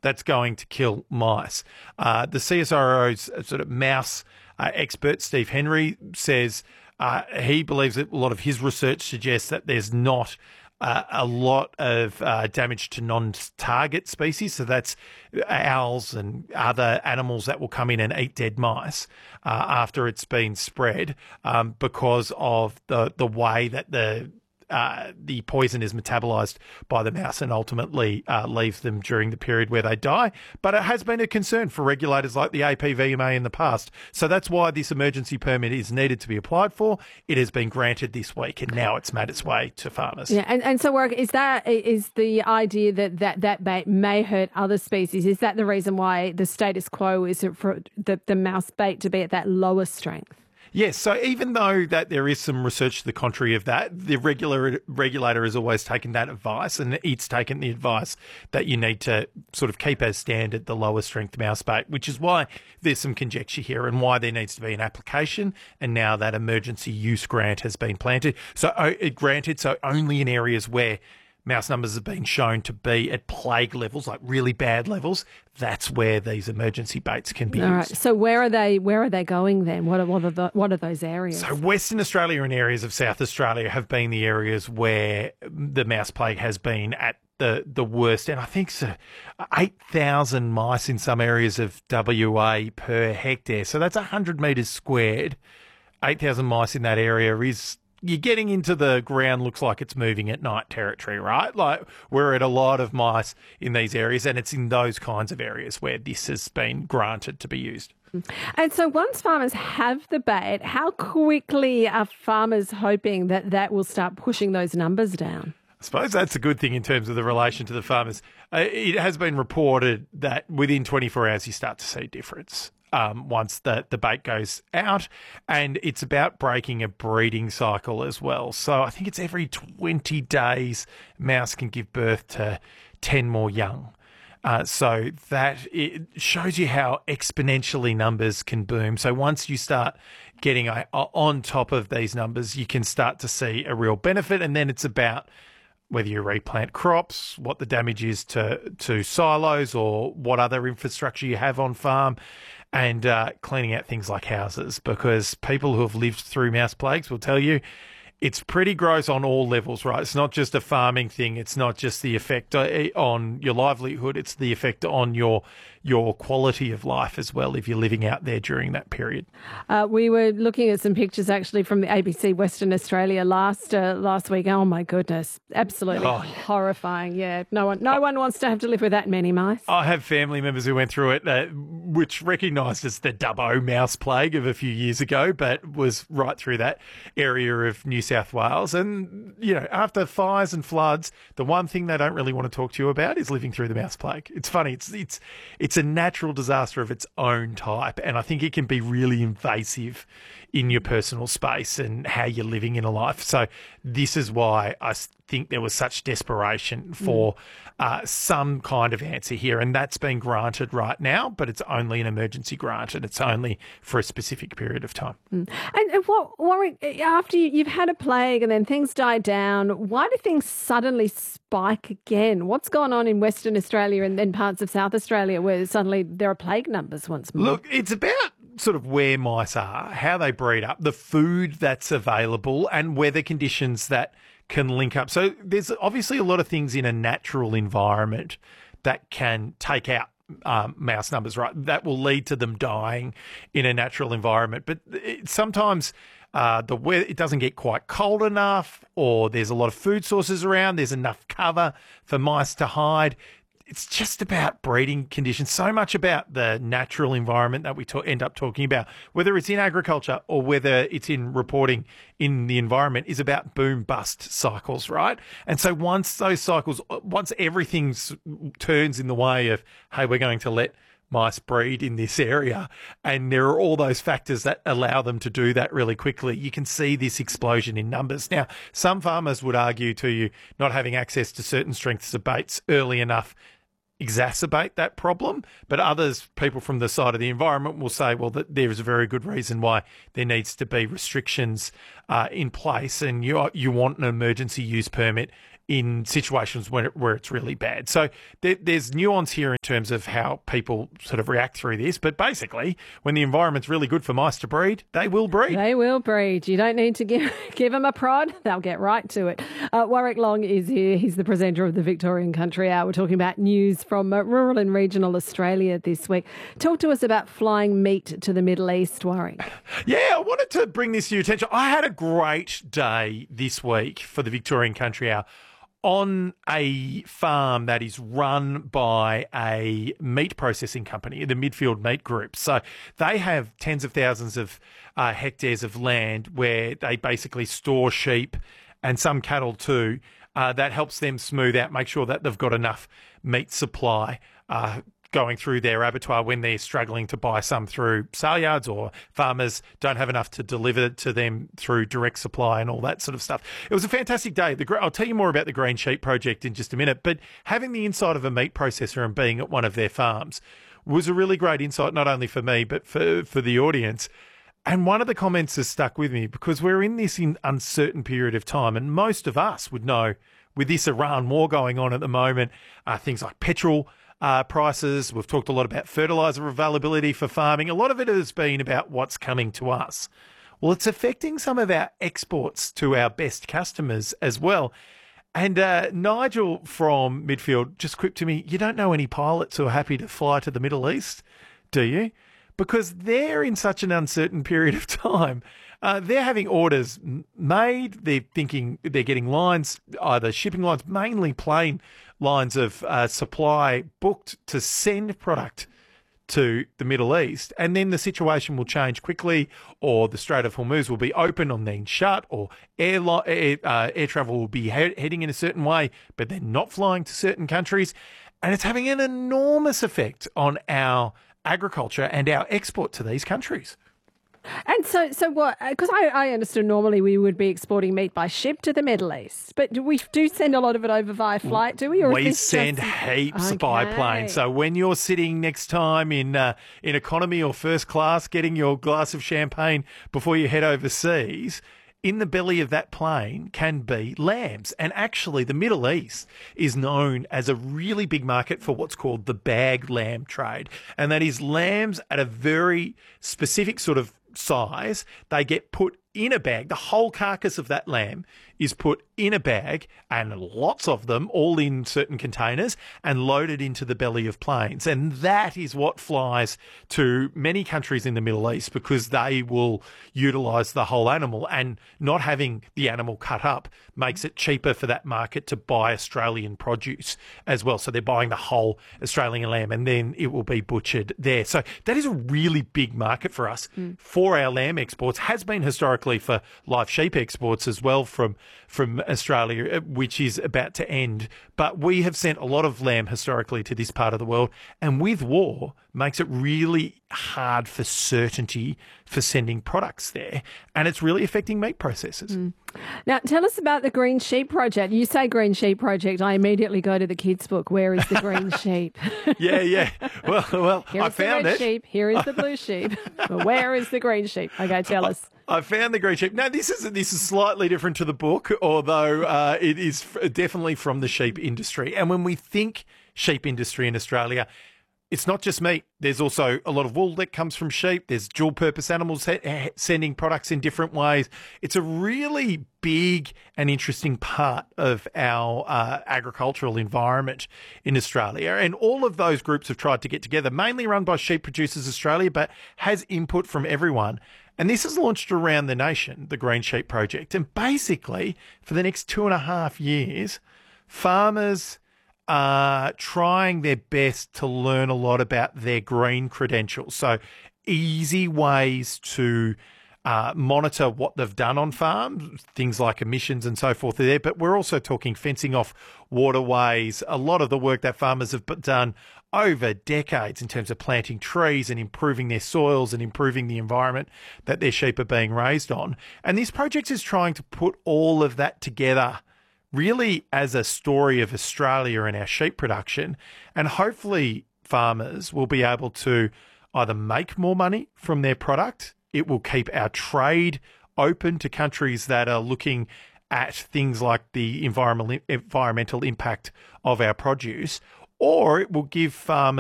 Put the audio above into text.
that's going to kill mice. The CSIRO's sort of mouse expert, Steve Henry, says he believes that a lot of his research suggests that there's not a lot of damage to non-target species. So that's owls and other animals that will come in and eat dead mice after it's been spread because of the way that the poison is metabolized by the mouse and ultimately leaves them during the period where they die. But it has been a concern for regulators like the APVMA in the past. So that's why this emergency permit is needed to be applied for. It has been granted this week and now it's made its way to farmers. Yeah, and so Warwick, is the idea that bait may hurt other species? Is that the reason why the status quo is for the mouse bait to be at that lower strength? Yes, so even though that there is some research to the contrary of that, the regulator has always taken that advice, and it's taken the advice that you need to sort of keep as standard the lower strength mouse bait, which is why there's some conjecture here and why there needs to be an application, and now that emergency use grant has been granted, so only in areas where mouse numbers have been shown to be at plague levels, like really bad levels. That's where these emergency baits can be used. All right. So where are they going then? What are those areas? So Western Australia and areas of South Australia have been the areas where the mouse plague has been at the worst. And I think 8,000 mice in some areas of WA per hectare. So that's 100 metres squared. 8,000 mice in that area is... You're getting into the ground looks like it's moving at night territory, right? Like we're at a lot of mice in these areas, and it's in those kinds of areas where this has been granted to be used. And so once farmers have the bait, how quickly are farmers hoping that will start pushing those numbers down? I suppose that's a good thing in terms of the relation to the farmers. It has been reported that within 24 hours you start to see a difference. Once the bait goes out, and it's about breaking a breeding cycle as well. So I think it's every 20 days mouse can give birth to 10 more young. So that it shows you how exponentially numbers can boom. So once you start getting on top of these numbers, you can start to see a real benefit, and then it's about whether you replant crops, what the damage is to silos or what other infrastructure you have on farm, and cleaning out things like houses, because people who have lived through mouse plagues will tell you it's pretty gross on all levels, right? It's not just a farming thing. It's not just the effect on your livelihood. It's the effect on your quality of life as well if you're living out there during that period. We were looking at some pictures actually from the ABC Western Australia last week. Oh my goodness, absolutely horrifying. Yeah, no one wants to have to live with that many mice. I have family members who went through it, which recognised as the Dubbo mouse plague of a few years ago, but was right through that area of New South Wales. And, you know, after fires and floods, the one thing they don't really want to talk to you about is living through the mouse plague. It's funny. It's a natural disaster of its own type, and I think it can be really invasive in your personal space and how you're living in a life. So this is why I think there was such desperation for some kind of answer here, and that's been granted right now, but it's only an emergency grant, and it's only for a specific period of time. And Warwick, after you've had a plague and then things die down, why do things suddenly spike again? What's gone on in Western Australia and then parts of South Australia where suddenly there are plague numbers once more? Look, it's about sort of where mice are, how they breed up, the food that's available, and weather conditions that can link up. So there's obviously a lot of things in a natural environment that can take out mouse numbers, right? That will lead to them dying in a natural environment. But sometimes the weather, it doesn't get quite cold enough, or there's a lot of food sources around, there's enough cover for mice to hide. It's just about breeding conditions, so much about the natural environment that we end up talking about, whether it's in agriculture or whether it's in reporting in the environment, is about boom-bust cycles, right? And so once everything turns in the way of, hey, we're going to let mice breed in this area, and there are all those factors that allow them to do that really quickly, you can see this explosion in numbers. Now, some farmers would argue to you not having access to certain strengths of baits early enough exacerbate that problem, but others, people from the side of the environment, will say, well, that there is a very good reason why there needs to be restrictions in place, and you want an emergency use permit in situations where it's really bad. So there's nuance here in terms of how people sort of react through this. But basically, when the environment's really good for mice to breed, they will breed. They will breed. You don't need to give them a prod. They'll get right to it. Warwick Long is here. He's the presenter of the Victorian Country Hour. We're talking about news from rural and regional Australia this week. Talk to us about flying meat to the Middle East, Warwick. Yeah, I wanted to bring this to your attention. I had a great day this week for the Victorian Country Hour on a farm that is run by a meat processing company, the Midfield Meat Group. So they have tens of thousands of hectares of land where they basically store sheep and some cattle too. That helps them smooth out, make sure that they've got enough meat supply going through their abattoir when they're struggling to buy some through sale yards, or farmers don't have enough to deliver to them through direct supply and all that sort of stuff. It was a fantastic day. I'll tell you more about the Green Sheep Project in just a minute, but having the insight of a meat processor and being at one of their farms was a really great insight, not only for me, but for the audience. And one of the comments has stuck with me because we're in this uncertain period of time, and most of us would know with this Iran war going on at the moment, things like petrol prices. We've talked a lot about fertiliser availability for farming. A lot of it has been about what's coming to us. Well, it's affecting some of our exports to our best customers as well. And Nigel from Midfield just quipped to me, you don't know any pilots who are happy to fly to the Middle East, do you? Because they're in such an uncertain period of time. They're having orders made. They're thinking they're getting lines, either shipping lines, mainly plane lines of supply booked to send product to the Middle East. And then the situation will change quickly, or the Strait of Hormuz will be open and then shut, or air travel will be heading in a certain way, but they're not flying to certain countries. And it's having an enormous effect on our agriculture and our export to these countries. And so what? Because I understood normally we would be exporting meat by ship to the Middle East, but we do send a lot of it over via flight, do we? Or we send heaps by plane. So when you're sitting next time in economy or first class, getting your glass of champagne before you head overseas, in the belly of that plane can be lambs. And actually, the Middle East is known as a really big market for what's called the bagged lamb trade. And that is lambs at a very specific sort of size. They get put in a bag. The whole carcass of that lamb is put in a bag, and lots of them all in certain containers and loaded into the belly of planes. And that is what flies to many countries in the Middle East, because they will utilise the whole animal, and not having the animal cut up makes it cheaper for that market to buy Australian produce as well. So they're buying the whole Australian lamb, and then it will be butchered there. So that is a really big market for us for our lamb exports, has been historically for live sheep exports as well from Australia, which is about to end. But we have sent a lot of lamb historically to this part of the world, and with war makes it really hard for certainty for sending products there, and it's really affecting meat processors. Now, tell us about the Green Sheep Project. You say Green Sheep Project, I immediately go to the kids' book. Where is the green sheep? Yeah. Well, Here's I found the red it. sheep. Here is the blue sheep. But where is the green sheep? Okay, tell us. I found the green sheep. Now, this is slightly different to the book, although it is definitely from the sheep industry. And when we think sheep industry in Australia, it's not just meat. There's also a lot of wool that comes from sheep. There's dual-purpose animals sending products in different ways. It's a really big and interesting part of our agricultural environment in Australia. And all of those groups have tried to get together, mainly run by Sheep Producers Australia, but has input from everyone. And this is launched around the nation, the Green Sheep Project. And basically, for the next 2.5 years, farmers are trying their best to learn a lot about their green credentials. So easy ways to monitor what they've done on farm, things like emissions and so forth are there. But we're also talking fencing off waterways, a lot of the work that farmers have done over decades in terms of planting trees and improving their soils and improving the environment that their sheep are being raised on. And this project is trying to put all of that together really as a story of Australia and our sheep production. And hopefully farmers will be able to either make more money from their product. It will keep our trade open to countries that are looking at things like the environmental impact of our produce, or it will give farmers